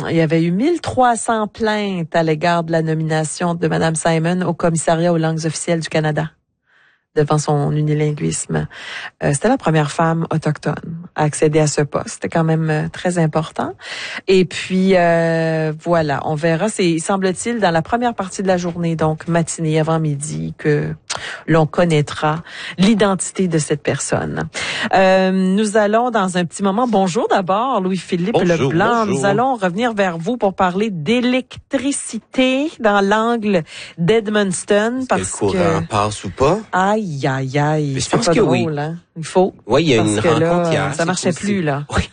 il y avait eu 1300 plaintes à l'égard de la nomination de Mme Simon au commissariat aux langues officielles du Canada devant son unilinguisme. C'était la première femme autochtone à accéder à ce poste. C'était quand même très important. Et puis, voilà, on verra. C'est, semble-t-il, dans la première partie de la journée, donc matinée avant midi, que l'on connaîtra l'identité de cette personne. Nous allons dans un petit moment. Bonjour d'abord, Louis-Philippe Leblanc. Bonjour. Nous allons revenir vers vous pour parler d'électricité dans l'angle d'Edmundston. Parce que le courant passe ou pas? Aïe, aïe, aïe. Mais je C'est pense pas que drôle, oui. hein? Il faut. Oui, il y a Parce une que rencontre là, hier. ça marchait plus, là. Oui.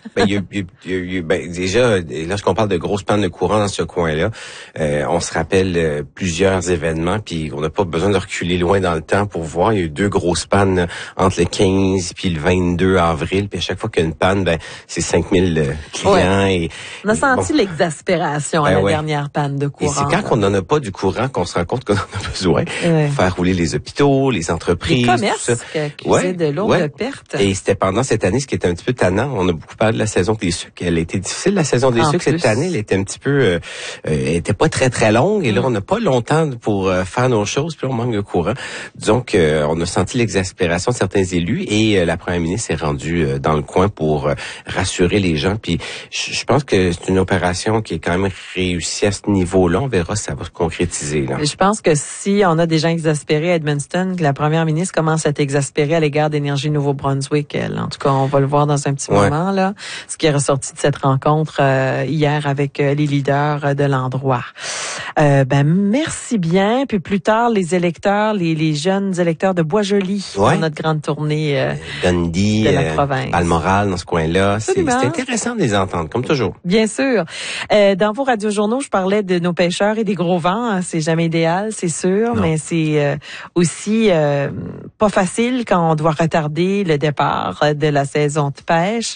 Déjà, lorsqu'on parle de grosses pannes de courant dans ce coin-là, on se rappelle plusieurs événements, puis on n'a pas besoin de reculer loin dans le temps pour voir. Il y a eu 2 grosses pannes entre le 15 puis le 22 avril, puis à chaque fois qu'il y a une panne, c'est 5000 clients. Ouais. Et on a senti l'exaspération à la dernière panne de courant. Et c'est quand on n'en a pas du courant qu'on se rend compte qu'on en a besoin pour faire rouler les hôpitaux, les entreprises, les commerces qui faisaient de lourdes pertes. Et c'était pendant cette année, ce qui était un petit peu tannant. On a beaucoup parlé de la saison des sucres. Elle a été difficile, la saison des sucres. Cette année, elle était un petit peu, elle était pas très, très longue. Et là, on n'a pas longtemps pour faire nos choses, puis on manque de courant. Disons qu'on a senti l'exaspération de certains élus et la première ministre s'est rendue dans le coin pour rassurer les gens. Puis je pense que c'est une opération qui est quand même réussie à ce niveau-là. On verra si ça va se concrétiser, là. Je pense que si on a des gens exaspérés à Edmundston, que la première ministre commence à être exaspérée à l'égard d'Énergie Nouveau-Brunswick, en tout cas, on va le voir dans un petit moment, là, ce qui est ressorti de cette rencontre hier avec les leaders de l'endroit. Merci bien. Puis plus tard, les électeurs, les jeunes électeurs de Boisjoli dans notre grande tournée Dundee, de la province. Balmoral, dans ce coin-là. C'est intéressant de les entendre, comme toujours. Bien sûr. Dans vos radiojournaux, je parlais de nos pêcheurs et des gros vents. C'est jamais idéal, c'est sûr, mais c'est aussi pas facile quand on doit retarder le départ de la saison de pêche.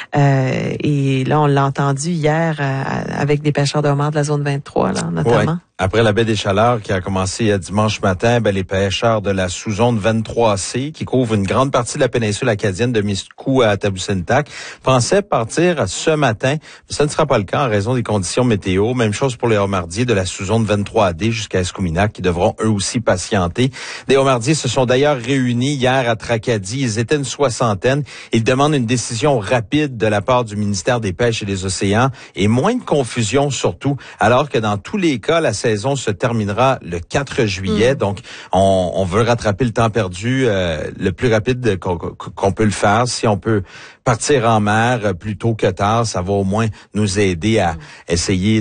Et là, on l'a entendu hier avec des pêcheurs de homards de la zone 23, là, notamment. Ouais. Après la baie des Chaleurs qui a commencé dimanche matin, les pêcheurs de la sous-zone 23C, qui couvre une grande partie de la péninsule acadienne de Miscou à Tabusintac, pensaient partir ce matin. Mais ça ne sera pas le cas en raison des conditions météo. Même chose pour les homardiers de la sous-zone 23D jusqu'à Escominac qui devront eux aussi patienter. Les homardiers se sont d'ailleurs réunis hier à Tracadie. Ils étaient une 60aine. Ils demandent une décision rapide de la part du ministère des Pêches et des Océans et moins de confusion surtout, alors que dans tous les cas, la saison se terminera le 4 juillet. Donc, on veut rattraper le temps perdu le plus rapide qu'on peut le faire. Si on peut partir en mer plus tôt que tard, ça va au moins nous aider à essayer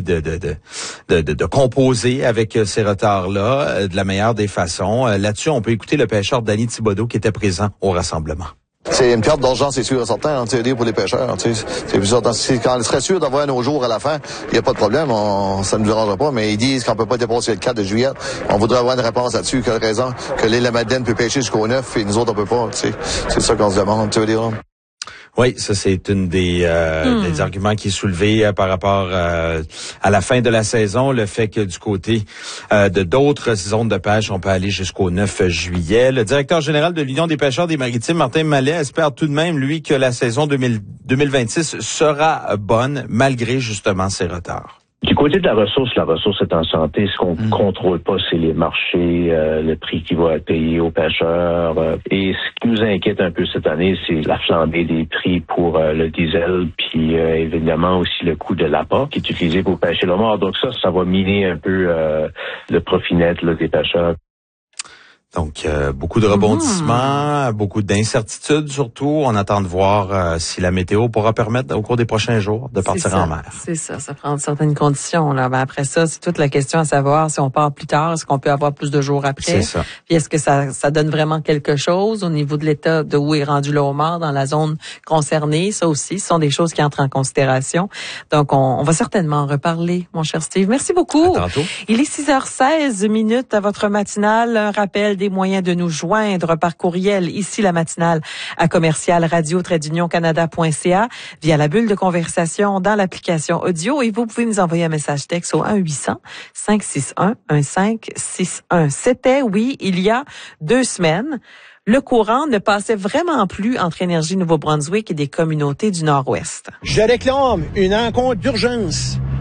de composer avec ces retards-là de la meilleure des façons. Là-dessus, on peut écouter le pêcheur Danny Thibodeau qui était présent au rassemblement. C'est une perte d'argent, c'est sûr et certain, pour les pêcheurs. C'est plus certain. Quand on serait sûr d'avoir nos jours à la fin, il n'y a pas de problème, ça ne nous dérangera pas, mais ils disent qu'on peut pas dépasser le 4 de juillet. On voudrait avoir une réponse là-dessus, quelle raison que l'île de la Madeleine peut pêcher jusqu'au 9 et nous autres, on peut pas. C'est ça qu'on se demande, tu veux dire. Oui, ça c'est une des arguments qui est soulevé par rapport à la fin de la saison, le fait que du côté de d'autres zones de pêche, on peut aller jusqu'au 9 juillet. Le directeur général de l'Union des pêcheurs des Maritimes, Martin Mallet, espère tout de même, lui, que la saison 2026 sera bonne, malgré justement ces retards. Du côté de la ressource est en santé. Ce qu'on contrôle pas, c'est les marchés, le prix qui va être payé aux pêcheurs. Et ce qui nous inquiète un peu cette année, c'est la flambée des prix pour le diesel, puis évidemment aussi le coût de l'appât qui est utilisé pour pêcher le homard. Donc ça va miner un peu le profit net des pêcheurs. Donc, beaucoup de rebondissements, beaucoup d'incertitudes surtout. On attend de voir si la météo pourra permettre au cours des prochains jours de partir en mer. C'est ça prend certaines conditions. Là. Après ça, c'est toute la question à savoir si on part plus tard, est-ce qu'on peut avoir plus de jours après? C'est ça. Puis est-ce que ça donne vraiment quelque chose au niveau de l'état de où est rendu le homard dans la zone concernée? Ça aussi, ce sont des choses qui entrent en considération. Donc, on va certainement en reparler, mon cher Steve. Merci beaucoup. À tantôt. Il est 6h16 à votre matinale. Un rappel des moyens de nous joindre par courriel, ici la matinale à commercial radio-canada.ca via la bulle de conversation dans l'application audio et vous pouvez nous envoyer un message texte au 1-800-561-1561. C'était, oui, il y a 2 semaines. Le courant ne passait vraiment plus entre Énergie Nouveau-Brunswick et des communautés du Nord-Ouest. Je réclame une rencontre d'urgence